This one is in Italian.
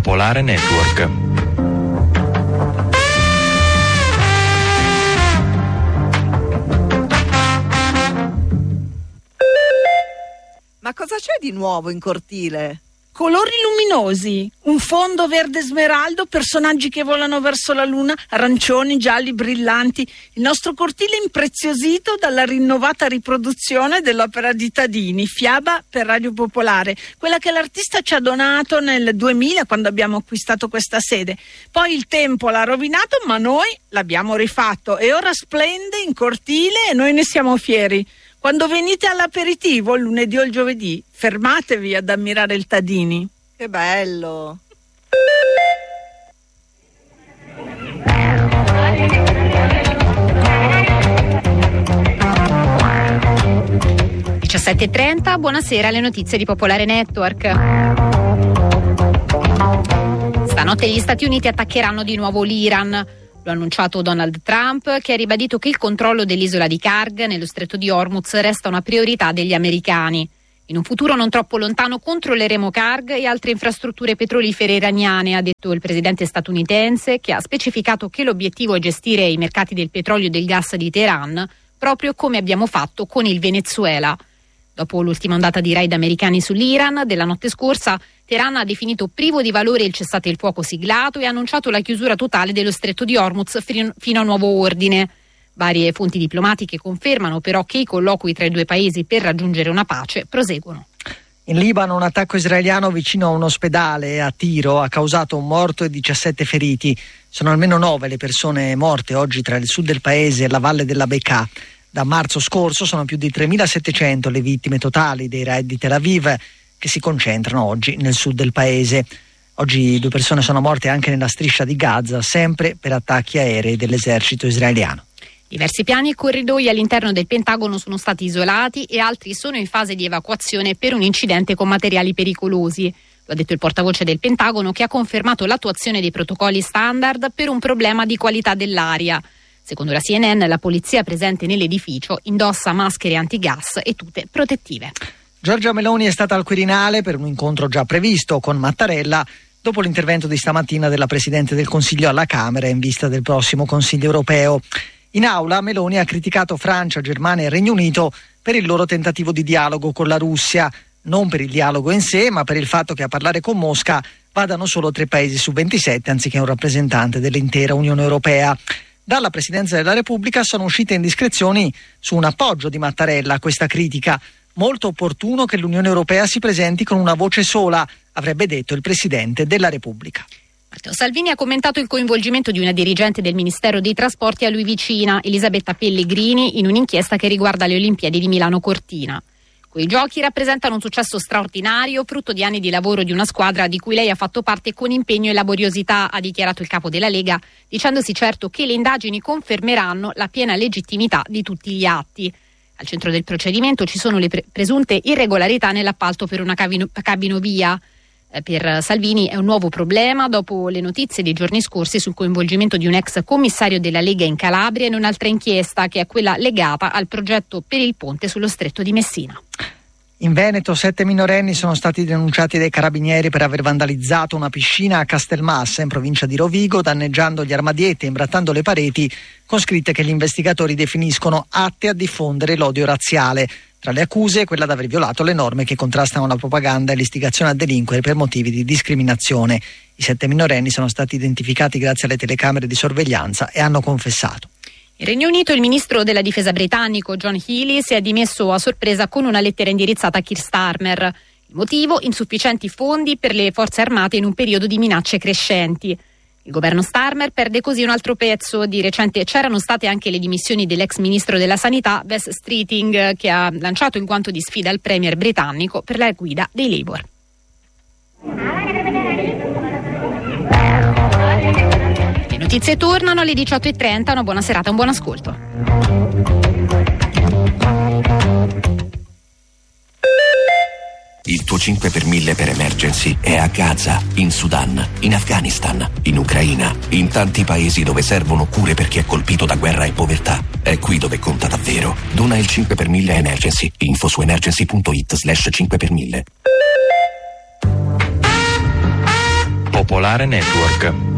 Popolare Network. Ma cosa c'è di nuovo in cortile? Colori luminosi, un fondo verde smeraldo, personaggi che volano verso la luna, arancioni, gialli, brillanti. Il nostro cortile impreziosito dalla rinnovata riproduzione dell'opera di Tadini, Fiaba per Radio Popolare, quella che l'artista ci ha donato nel 2000 quando abbiamo acquistato questa sede. Poi il tempo l'ha rovinato, ma noi l'abbiamo rifatto e ora splende in cortile e noi ne siamo fieri. Quando venite all'aperitivo, il lunedì o il giovedì, fermatevi ad ammirare il Tadini. Che bello! Alle 17:30, buonasera, le notizie di Popolare Network. Stanotte gli Stati Uniti attaccheranno di nuovo l'Iran. Lo ha annunciato Donald Trump, che ha ribadito che il controllo dell'isola di Karg nello stretto di Hormuz resta una priorità degli americani. In un futuro non troppo lontano controlleremo Karg e altre infrastrutture petrolifere iraniane, ha detto il presidente statunitense, che ha specificato che l'obiettivo è gestire i mercati del petrolio e del gas di Teheran, proprio come abbiamo fatto con il Venezuela. Dopo l'ultima ondata di raid americani sull'Iran della notte scorsa, Teheran ha definito privo di valore il cessate il fuoco siglato e ha annunciato la chiusura totale dello stretto di Hormuz fino a nuovo ordine. Varie fonti diplomatiche confermano però che i colloqui tra i due paesi per raggiungere una pace proseguono. In Libano un attacco israeliano vicino a un ospedale a Tiro ha causato un morto e 17 feriti. Sono almeno 9 le persone morte oggi tra il sud del paese e la valle della Bekaa. Da marzo scorso sono più di 3.700 le vittime totali dei raid di Tel Aviv, che si concentrano oggi nel sud del paese. Oggi 2 persone sono morte anche nella striscia di Gaza, sempre per attacchi aerei dell'esercito israeliano. Diversi piani e corridoi all'interno del Pentagono sono stati isolati e altri sono in fase di evacuazione per un incidente con materiali pericolosi. Lo ha detto il portavoce del Pentagono, che ha confermato l'attuazione dei protocolli standard per un problema di qualità dell'aria. Secondo la CNN, la polizia presente nell'edificio indossa maschere antigas e tute protettive. Giorgia Meloni è stata al Quirinale per un incontro già previsto con Mattarella dopo l'intervento di stamattina della Presidente del Consiglio alla Camera in vista del prossimo Consiglio europeo. In aula Meloni ha criticato Francia, Germania e Regno Unito per il loro tentativo di dialogo con la Russia, non per il dialogo in sé, ma per il fatto che a parlare con Mosca vadano solo 3 paesi su 27 anziché un rappresentante dell'intera Unione Europea. Dalla Presidenza della Repubblica sono uscite indiscrezioni su un appoggio di Mattarella a questa critica. Molto opportuno che l'Unione Europea si presenti con una voce sola, avrebbe detto il Presidente della Repubblica. Matteo Salvini ha commentato il coinvolgimento di una dirigente del Ministero dei Trasporti a lui vicina, Elisabetta Pellegrini, in un'inchiesta che riguarda le Olimpiadi di Milano Cortina. Quei giochi rappresentano un successo straordinario, frutto di anni di lavoro di una squadra di cui lei ha fatto parte con impegno e laboriosità, ha dichiarato il capo della Lega, dicendosi certo che le indagini confermeranno la piena legittimità di tutti gli atti. Al centro del procedimento ci sono le presunte irregolarità nell'appalto per una cabinovia. Per Salvini è un nuovo problema dopo le notizie dei giorni scorsi sul coinvolgimento di un ex commissario della Lega in Calabria in un'altra inchiesta, che è quella legata al progetto per il ponte sullo stretto di Messina. In Veneto 7 minorenni sono stati denunciati dai carabinieri per aver vandalizzato una piscina a Castelmassa in provincia di Rovigo, danneggiando gli armadietti e imbrattando le pareti, con scritte che gli investigatori definiscono atte a diffondere l'odio razziale. Tra le accuse quella di aver violato le norme che contrastano la propaganda e l'istigazione a delinquere per motivi di discriminazione. I 7 minorenni sono stati identificati grazie alle telecamere di sorveglianza e hanno confessato. In Regno Unito il ministro della difesa britannico John Healey si è dimesso a sorpresa con una lettera indirizzata a Keir Starmer. Il motivo? Insufficienti fondi per le forze armate in un periodo di minacce crescenti. Il governo Starmer perde così un altro pezzo. Di recente c'erano state anche le dimissioni dell'ex ministro della sanità Wes Streeting, che ha lanciato il guanto di sfida al premier britannico per la guida dei Labour. Le notizie tornano alle 18:30, una buona serata, un buon ascolto. Il tuo 5 per 1000 per emergency è a Gaza, in Sudan, in Afghanistan, in Ucraina, in tanti paesi dove servono cure per chi è colpito da guerra e povertà. È qui dove conta davvero. Dona il 5 per 1000 emergency. Info su emergency.it/5 per 1000. Popolare Network.